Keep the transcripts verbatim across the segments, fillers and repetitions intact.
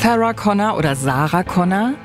Sarah Connor oder Sarah Connor.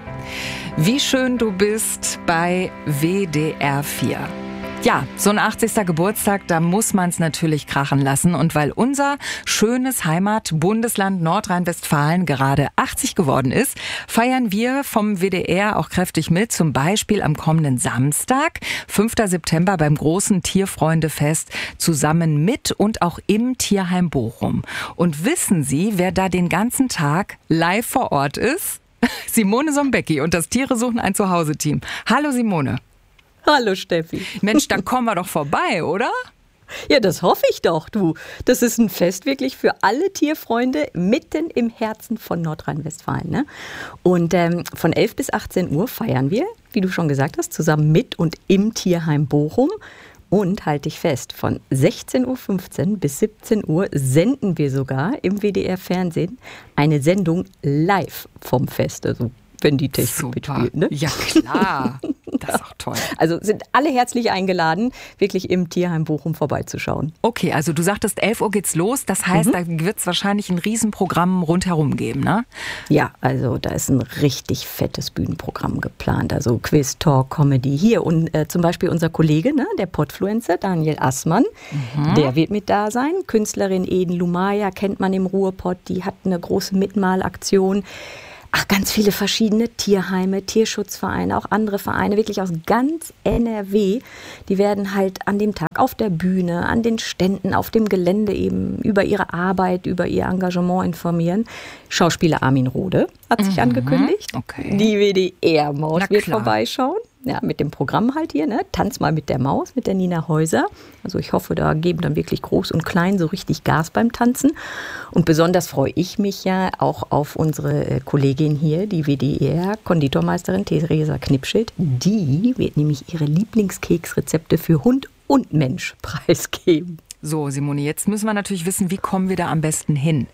Wie schön du bist bei W D R vier. Ja, so ein achtzigster Geburtstag, da muss man es natürlich krachen lassen. Und weil unser schönes Heimatbundesland Nordrhein-Westfalen gerade achtzig geworden ist, feiern wir vom W D R auch kräftig mit. Zum Beispiel am kommenden Samstag, fünfter September, beim großen Tierfreundefest, zusammen mit und auch im Tierheim Bochum. Und wissen Sie, wer da den ganzen Tag live vor Ort ist? Simone Sombecki und das Tiere suchen ein Zuhause-Team. Hallo Simone. Hallo Steffi. Mensch, dann kommen wir doch vorbei, oder? Ja, das hoffe ich doch, du. Das ist ein Fest wirklich für alle Tierfreunde mitten im Herzen von Nordrhein-Westfalen. Ne? Und ähm, von elf bis achtzehn Uhr feiern wir, wie du schon gesagt hast, zusammen mit und im Tierheim Bochum. Und halte ich fest, von sechzehn Uhr fünfzehn bis siebzehn Uhr senden wir sogar im W D R Fernsehen eine Sendung live vom Fest. Also wenn die Technik Super. mitspielt. Ne? Ja, klar. Das ist auch toll. Also sind alle herzlich eingeladen, wirklich im Tierheim Bochum vorbeizuschauen. Okay, also du sagtest, elf Uhr geht's los. Das heißt, mhm. da wird es wahrscheinlich ein Riesenprogramm rundherum geben, ne? Ja, also da ist ein richtig fettes Bühnenprogramm geplant. Also Quiz, Talk, Comedy. Hier und äh, zum Beispiel unser Kollege, ne, der Podfluencer, Daniel Assmann, mhm. der wird mit da sein. Künstlerin Eden Lumaya kennt man im Ruhrpott. Die hat eine große Mitmalaktion. Ach, ganz viele verschiedene Tierheime, Tierschutzvereine, auch andere Vereine, wirklich aus ganz N R W. Die werden halt an dem Tag auf der Bühne, an den Ständen, auf dem Gelände eben über ihre Arbeit, über ihr Engagement informieren. Schauspieler Armin Rohde hat sich mhm. angekündigt. Okay. Die W D R-Maus Na wird klar. vorbeischauen. Ja, mit dem Programm halt hier, ne? Tanz mal mit der Maus, mit der Nina Häuser. Also ich hoffe, da geben dann wirklich Groß und Klein so richtig Gas beim Tanzen. Und besonders freue ich mich ja auch auf unsere Kollegin hier, die W D R-Konditormeisterin Theresa Knipschild. Die wird nämlich ihre Lieblingskeksrezepte für Hund und Mensch preisgeben. So, Simone, jetzt müssen wir natürlich wissen, wie kommen wir da am besten hin?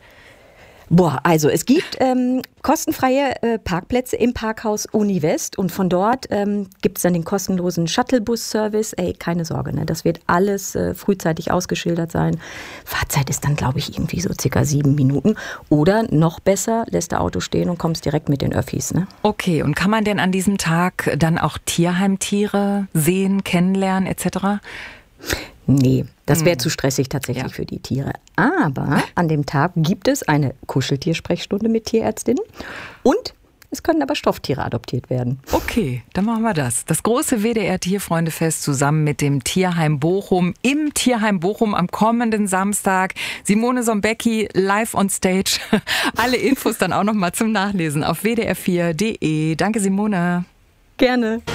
Boah, also es gibt ähm, kostenfreie äh, Parkplätze im Parkhaus Uni West und von dort ähm, gibt es dann den kostenlosen Shuttlebus-Service. Ey, keine Sorge, ne? Das wird alles äh, frühzeitig ausgeschildert sein. Fahrzeit ist dann, glaube ich, irgendwie so circa sieben Minuten. Oder noch besser, lässt der Auto stehen und kommst direkt mit den Öffis. Ne? Okay, und kann man denn an diesem Tag dann auch Tierheimtiere sehen, kennenlernen et cetera? Nee, das wäre hm. zu stressig tatsächlich ja. für die Tiere. Aber an dem Tag gibt es eine Kuscheltiersprechstunde mit Tierärztinnen und es können aber Stofftiere adoptiert werden. Okay, dann machen wir das. Das große W D R-Tierfreundefest zusammen mit dem Tierheim Bochum im Tierheim Bochum am kommenden Samstag. Simone Sombecki live on stage. Alle Infos dann auch noch mal zum Nachlesen auf w d r vier punkt d e. Danke, Simone. Gerne.